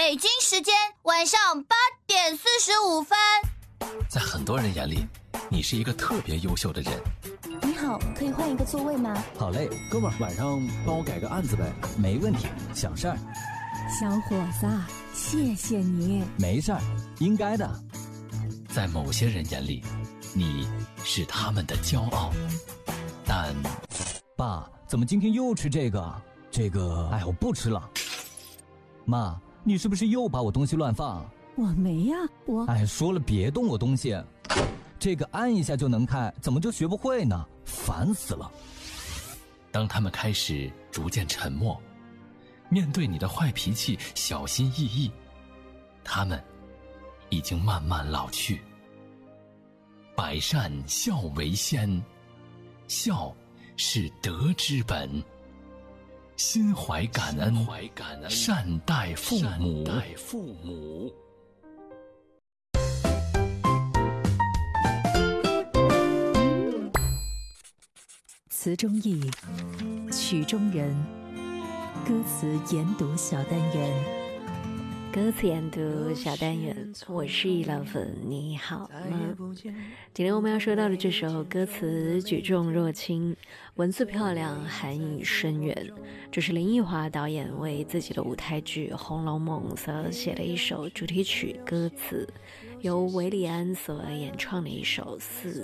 北京时间晚上8:45。 在很多人眼里，你是一个特别优秀的人。 你好，可以换一个座位吗？ 好嘞，哥们儿，晚上帮我改个案子呗。 没问题，小事儿。 小伙子，谢谢你。 没事儿，应该的。 在某些人眼里，你是他们的骄傲，但…… 爸，怎么今天又吃这个？哎，我不吃了。妈，你是不是又把我东西乱放？ 我没呀， 哎，说了别动我东西。这个按一下就能开，怎么就学不会呢？烦死了。 当他们开始逐渐沉默，面对你的坏脾气小心翼翼，他们已经慢慢老去。百善孝为先，孝是德之本，心怀感恩，善待父母。 词中意，曲中人，歌词研读小单元。 歌词研读小单元，我是一老粉，你好吗？今天我们要说到的这首歌词举重若轻，文字漂亮，含义深远。这是林奕华导演为自己的舞台剧《红楼梦》所写的一首主题曲歌词，由韦礼安所演唱的一首《四